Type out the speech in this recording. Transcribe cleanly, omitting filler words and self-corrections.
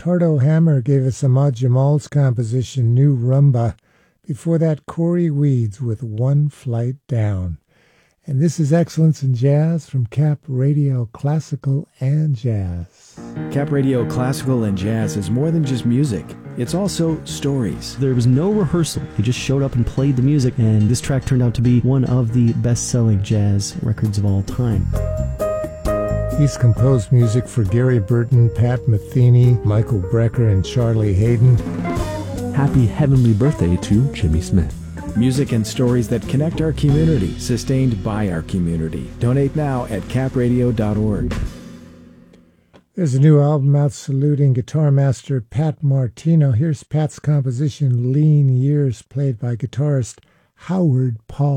Tardo Hammer gave us Ahmad Jamal's composition, New Rumba. Before that, Corey Weeds with One Flight Down. And this is Excellence in Jazz from Cap Radio Classical and Jazz. Cap Radio Classical and Jazz is more than just music. It's also stories. There was no rehearsal. He just showed up and played the music, and this track turned out to be one of the best-selling jazz records of all time. He's composed music for Gary Burton, Pat Metheny, Michael Brecker, and Charlie Hayden. Happy heavenly birthday to Jimmy Smith. Music and stories that connect our community, sustained by our community. Donate now at capradio.org. There's a new album out saluting guitar master Pat Martino. Here's Pat's composition, Lean Years, played by guitarist Howard Paul.